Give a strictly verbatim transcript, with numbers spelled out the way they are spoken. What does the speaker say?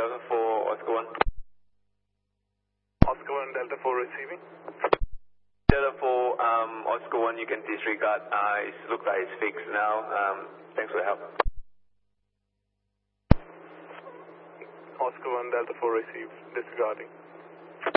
Delta four, Oscar one. Oscar one, Delta four receiving. Delta four, um, Oscar one, you can disregard. Uh, it looks like it's fixed now. Um, thanks for the help. Oscar one, Delta four received, disregarding.